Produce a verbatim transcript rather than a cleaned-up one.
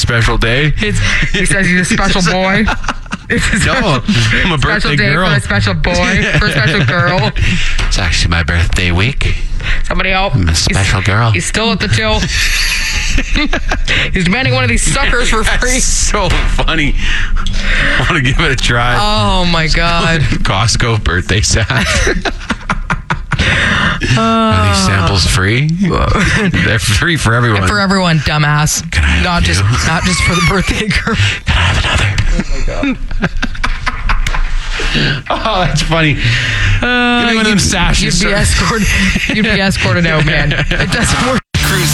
special day. It's, he says he's a special boy. It's a special, No, I'm a special birthday day girl. for a special boy, for a special girl. It's actually my birthday week. Somebody help. I'm a special he's, girl. He's still at the till. He's demanding one of these suckers for free. That's so funny. I want to give it a try. Oh my God. Costco birthday sack. Are these samples free? They're free for everyone. For everyone, dumbass. Can I have not two? just not just for the birthday girl. Can I have another? Oh my God. Oh, that's funny. Uh, Give me one of them sashes. You'd be sir. escorted. You'd be escorted out, man. It doesn't work.